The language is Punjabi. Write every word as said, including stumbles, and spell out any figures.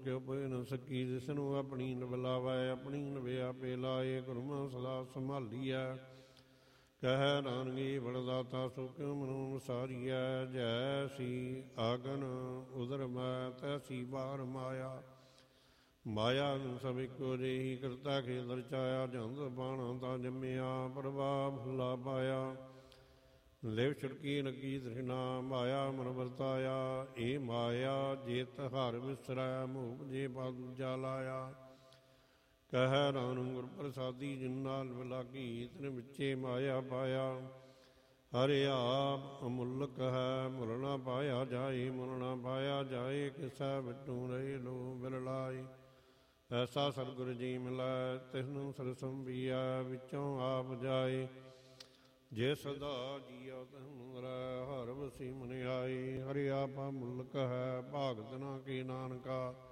ਕਿਉ ਪਏ ਨ ਸਕੀ ਜਿਸ ਨੂੰ ਆਪਣੀ ਨਵਲਾਵੈ ਆਪਣੀ ਨਵੇ ਆਪੇ ਲਾਏ ਗੁਰਮੁ ਸਦਾ ਸੰਭਾਲੀਐ ਕਹਿ ਨਾਨਕੀ ਬੜਦਾਤਾ ਸੋ ਕਿਉ ਮਨੁ ਸਾਰੀਐ ਜੈਸੀ ਆਗਨ ਉਦਰ ਮੈਂ ਤੈਸੀ ਬਾਰ ਮਾਇਆ ਮਾਇਆ ਨੂੰ ਸਭ ਇੱਕੋ ਜਿਹੀ ਕਰਤਾ ਖੇਲ ਰਚਾਇਆ ਜੰਦ ਬਾਣਾ ਤਾਂ ਜੰਮਿਆ ਪ੍ਰਭਾਵ ਫੁੱਲਾ ਪਾਇਆ ਲਿਵ ਛੁਟਕੀ ਲੱਗੀ ਤ੍ਰਿਸ਼ਨਾ ਮਾਇਆ ਮਨ ਵਰਤਾਇਆ ਇਹ ਮਾਇਆ ਜੇਤ ਹਰ ਵਿਸਰੈ ਮੂਪ ਜੇ ਪਾ ਦੂਜਾ ਲਾਇਆ ਕਹਿ ਨਾਨਕ ਗੁਰ ਪ੍ਰਸਾਦੀ ਜਿਨ ਨਾਲ ਵਿਲਾਗੀ ਤਿਨ ਵਿੱਚੇ ਮਾਇਆ ਪਾਇਆ ਹਰਿ ਆਪ ਅਮੁੱਲਕ ਹੈ ਮੁੱਲ ਨਾ ਪਾਇਆ ਜਾਏ ਮੁੱਲ ਨਾ ਪਾਇਆ ਜਾਏ ਕਿਸੈ ਵਿਟੂ ਰਹੇ ਲੋ ਬਿਲ ਲਾਏ ਐਸਾ ਸਤਿਗੁਰ ਜੀ ਮਿਲੈ ਤਿਸਨੂੰ ਸਰਸੰਭੀਆ ਵਿੱਚੋਂ ਆਪ ਜਾਏ ਜੇ ਸਦਾ ਜੀਉ ਤਹੁ ਰਹਿ ਹਰ ਵਸੀ ਮਨ ਆਈ ਹਰਿ ਆਪਾ ਮੁਲਕ ਹੈ ਭਾਗਤ ਨਾ ਕੀ ਨਾਨਕਾ